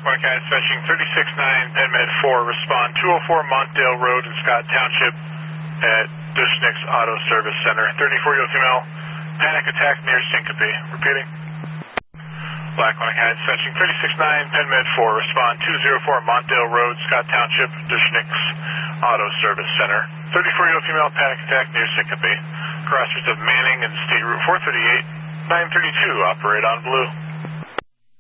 Blackmark Guys fetching 36-9 PenMed 4, respond 204 Montdale Road in Scott Township at Dushnick's Auto Service Center. 34-year-old female, panic attack near syncope. Repeating. Blackmark Guys fetching 36-9 PenMed 4, respond 204 Montdale Road, Scott Township, Dushnick's Auto Service Center. 34-year-old female, panic attack near syncope. Crossroads of Manning and State Route 438, 932, operate on blue.